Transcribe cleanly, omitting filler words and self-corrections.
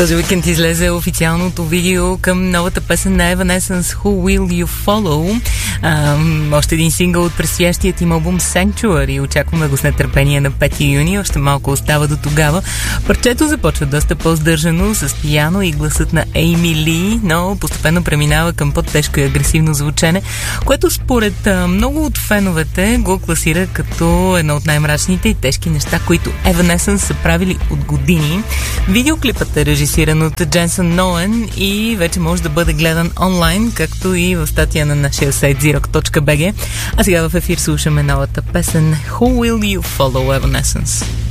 Този уикенд излезе официалното видео към новата песен на Evanescence Who Will You Follow. Още един сингъл от предстоящият им албум Sanctuary. Очакваме го с нетърпение на 5 юни. Още малко остава до тогава. Парчето започва доста по-здържано с пиано и гласът на Ейми Ли, но постепенно преминава към по-тежко и агресивно звучене, което според много от феновете го класира като едно от най-мрачните и тежки неща, които Evanescence са правили от години. Видеоклипът е режисиран от Дженсън Нолан и вече може да бъде гледан онлайн, както и в статия на нашия сайт zrock.bg. А сега в ефир слушаме новата песен Who Will You Follow, Evanescence.